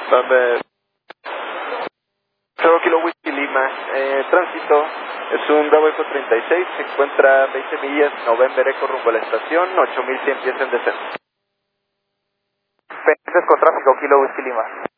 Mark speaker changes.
Speaker 1: Donde 0 Kilo Whisky Lima, tránsito, es un Bravo Eco 36, se encuentra 20 millas, November Eco rumbo a la estación, 8100 pies en descenso.
Speaker 2: Pendientes con tráfico, Kilo Whisky Lima.